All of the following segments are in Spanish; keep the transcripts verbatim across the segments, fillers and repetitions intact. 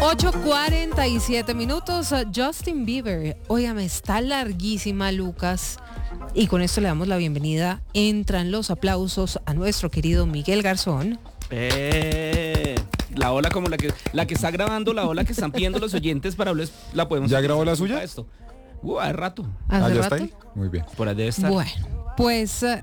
ocho cuarenta y siete minutos. Justin Bieber. Óigame, está larguísima, Lucas. Y con esto le damos la bienvenida. Entran los aplausos a nuestro querido Miguel Garzón. Eh, la ola como la que la que está grabando, la ola que están pidiendo los oyentes para hablarles, la podemos. ¿Ya grabó la suya? Esto. Uh, hace rato. ¿Hace ah, ¿ya rato? está ahí? Muy bien. Por ahí debe estar. Bueno, pues uh,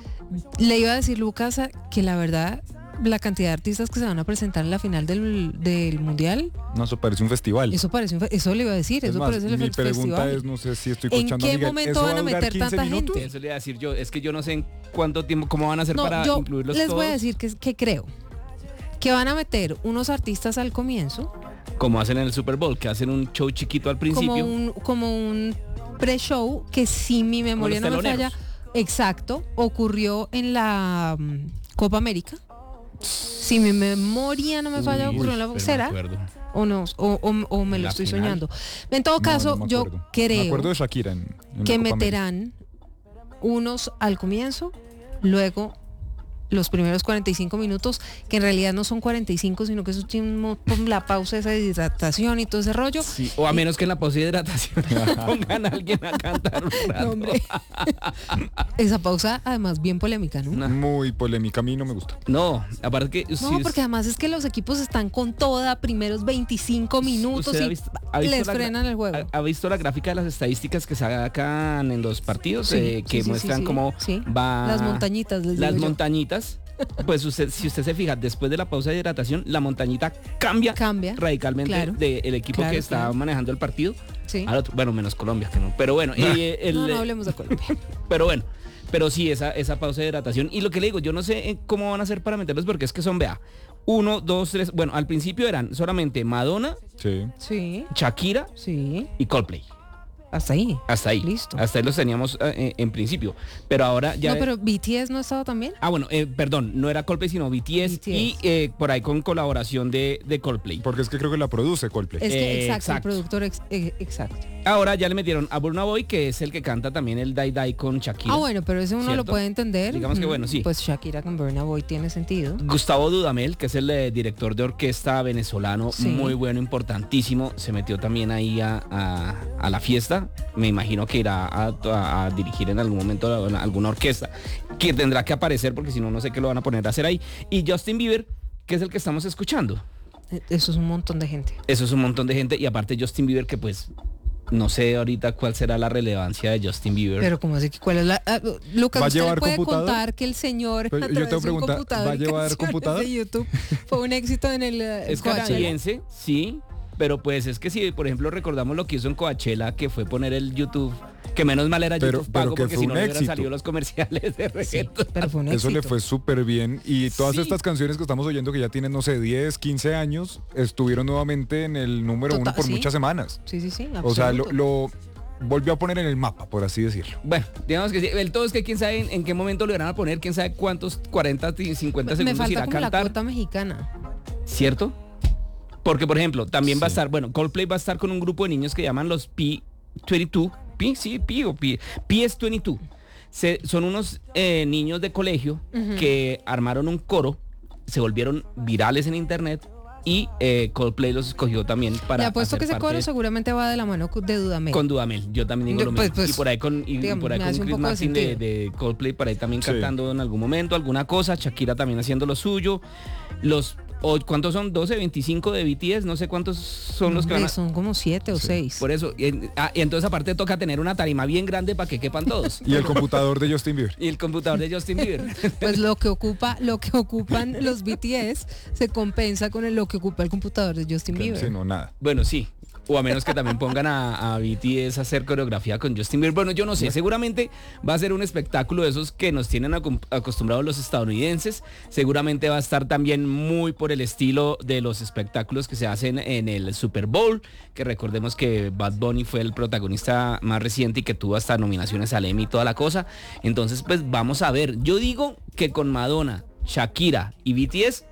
le iba a decir, Lucas, que la verdad, la cantidad de artistas que se van a presentar en la final del, del Mundial. No, eso parece un festival. Eso parece, un, eso le iba a decir, es eso más, parece el mi festival. pregunta es, no sé si estoy ¿En escuchando qué a Miguel, momento ¿eso van va a durar meter quince tanta minutos? gente? Eso le iba a decir yo, es que yo no sé en cuánto tiempo, cómo van a hacer No, para yo incluirlos les todos. voy a decir que, que creo que van a meter unos artistas al comienzo. Como hacen en el Super Bowl, que hacen un show chiquito al principio. Como un, como un pre-show que si mi memoria no me falla, exacto, ocurrió en la um, Copa América. Si mi memoria no me falla, Uy, ocurrió en la... ¿Será? Me ¿O no? O, o, o me lo ¿La estoy final? soñando. En todo No, caso, no me yo acuerdo. creo Me acuerdo de Shakira en, en que la Copa meterán unos al comienzo, luego los primeros cuarenta y cinco minutos, que en realidad no son cuarenta y cinco, sino que eso tiene un- la pausa esa de hidratación y todo ese rollo. Sí, o a menos que en la pausa de hidratación pongan a alguien a cantar un rato. No, hombre. Esa pausa, además, bien polémica, ¿no? No. Muy polémica, a mí no me gusta. No, aparte que... No, si porque además es que los equipos están con toda, primeros veinticinco minutos ¿Usted y ha visto- ha visto les la gra- frenan el juego. ¿Ha, ha visto la gráfica de las estadísticas que sacan en los partidos? Sí, eh, que sí, sí, muestran sí, sí. cómo Sí. va... Las montañitas, les Las digo yo. montañitas. Pues usted, si usted se fija, después de la pausa de hidratación, la montañita cambia, Cambia, radicalmente claro. del equipo Claro, que está claro. manejando el partido Sí. al otro. Bueno, menos Colombia, que no. Pero bueno, eh, el, No, no hablemos de Colombia. pero bueno, pero sí, esa, esa pausa de hidratación. Y lo que le digo, yo no sé eh, cómo van a hacer para meterlos, porque es que son, vea, uno, dos, tres. Bueno, al principio eran solamente Madonna, Sí. Sí, Shakira sí. y Coldplay. Hasta ahí. Hasta ahí. Listo. Hasta ahí los teníamos eh, en principio. Pero ahora ya... No, pero B T S no estaba también. Ah, bueno, eh, perdón, no era Coldplay, sino B T S, B T S. y eh, por ahí con colaboración de, de Coldplay. Porque es que creo que la produce Coldplay. Es que Eh, exacto, exacto. el productor ex- eh, exacto. Ahora ya le metieron a Burna Boy, que es el que canta también el Die Die con Shakira. Ah, bueno, pero ese uno lo ¿Cierto? puede entender. Digamos que Ujú. bueno, sí. Pues Shakira con Burna Boy tiene sentido. Gustavo Dudamel, que es el eh, director de orquesta venezolano, Sí. muy bueno, importantísimo, se metió también ahí a, a- a la fiesta. Me imagino que irá a, a- a dirigir en algún momento la- alguna orquesta, que tendrá que aparecer porque si no, no sé qué lo van a poner a hacer ahí. Y Justin Bieber, que es el que estamos escuchando. Eh, Eso es un montón de gente. Eso es un montón de gente. Y aparte Justin Bieber, que pues no sé ahorita cuál será la relevancia de Justin Bieber. Pero como así que cuál es la... ah, Lucas, ¿Va a ¿usted llevar puede computador? contar que el señor Pero a yo través tengo de un pregunta, computador ¿va a y llevar canciones computador? de YouTube fue un éxito en el eh, Es Coachella? canadiense, sí, pero pues es que si, por ejemplo, recordamos lo que hizo en Coachella, que fue poner el YouTube, que menos mal era Pero- YouTube pero pago, que porque fue si no un le hubieran éxito. salido los comerciales de Sí, reggaetón. pero fue un Eso le éxito. fue súper bien. Y todas Sí. estas canciones que estamos oyendo, que ya tienen, no sé, diez, quince años, estuvieron nuevamente en el número Total, uno por sí. muchas semanas. Sí, sí, sí. O sea, lo, absoluto. lo volvió a poner en el mapa, por así decirlo. Bueno, digamos que sí, el todo es que quién sabe en, en qué momento lo irán a poner, quién sabe cuántos cuarenta, cincuenta Me segundos irá falta a como la cantar, cuota mexicana. ¿cierto? Porque, por ejemplo, también va a Sí. estar, bueno, Coldplay va a estar con un grupo de niños que llaman los P veintidós. P, sí, P o P. P es veintidós. Se, son unos eh, niños de colegio Ujú. que armaron un coro, se volvieron virales en internet y eh, Coldplay los escogió también para Le apuesto hacer que ese parte coro de- seguramente va de la mano de Dudamel. con Dudamel. Yo también digo Yo, lo pues, mismo. pues, y por ahí con, y digamos, por ahí me con hace un Chris poco de Martin de, sentido. de Coldplay por ahí también Sí. cantando en algún momento alguna cosa. Shakira también haciendo lo suyo. Los o, ¿cuántos son? doce, veinticinco de B T S, no sé cuántos son los que van a... Son como siete o Sí. seis. Por eso, y, en- ah, y entonces aparte toca tener una tarima bien grande para que quepan todos. Y el computador de Justin Bieber. Y el computador de Justin Bieber. Pues lo que ocupa, lo que ocupan los B T S se compensa con el- lo que ocupa el computador de Justin Bieber. Sí, no, nada. Bueno, sí. O a menos que también pongan a, a B T S a hacer coreografía con Justin Bieber. Bueno, yo no sé, seguramente va a ser un espectáculo de esos que nos tienen acom- acostumbrados los estadounidenses. Seguramente va a estar también muy por el estilo de los espectáculos que se hacen en el Super Bowl, que recordemos que Bad Bunny fue el protagonista más reciente y que tuvo hasta nominaciones al Emmy y toda la cosa. Entonces, pues vamos a ver. Yo digo que con Madonna, Shakira y B T S